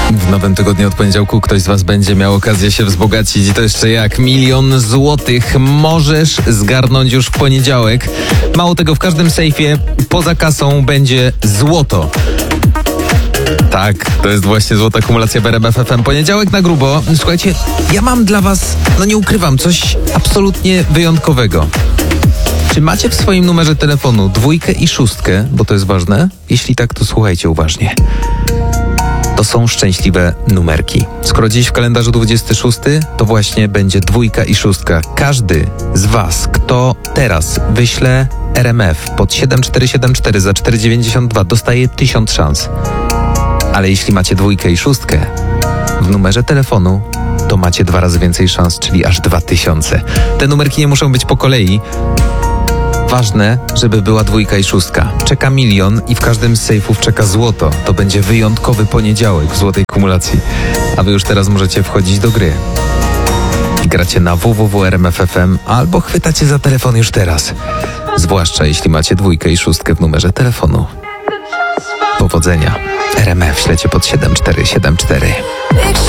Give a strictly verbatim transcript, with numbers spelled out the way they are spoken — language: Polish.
W nowym tygodniu od poniedziałku ktoś z was będzie miał okazję się wzbogacić i to jeszcze jak milion złotych możesz zgarnąć już w poniedziałek. Mało tego, w każdym sejfie poza kasą będzie złoto. Tak, to jest właśnie złota kumulacja w R M F F M. Poniedziałek na grubo. Słuchajcie, ja mam dla was, no nie ukrywam, coś absolutnie wyjątkowego. Czy macie w swoim numerze telefonu dwójkę i szóstkę, bo to jest ważne? Jeśli tak, to słuchajcie uważnie. To są szczęśliwe numerki. Skoro dziś w kalendarzu dwudziestego szóstego, to właśnie będzie dwójka i szóstka. Każdy z was, kto teraz wyśle R M F pod siedem cztery siedem cztery za cztery dziewięćdziesiąt dwa, dostaje tysiąc szans. Ale jeśli macie dwójkę i szóstkę w numerze telefonu, to macie dwa razy więcej szans, czyli aż dwa tysiące. Te numerki nie muszą być po kolei. Ważne, żeby była dwójka i szóstka. Czeka milion i w każdym z sejfów czeka złoto. To będzie wyjątkowy poniedziałek w złotej kumulacji. A wy już teraz możecie wchodzić do gry. I gracie na w w w kropka r m f f m albo chwytacie za telefon już teraz. Zwłaszcza jeśli macie dwójkę i szóstkę w numerze telefonu. Powodzenia. R M F ślecie pod siedem cztery siedem cztery.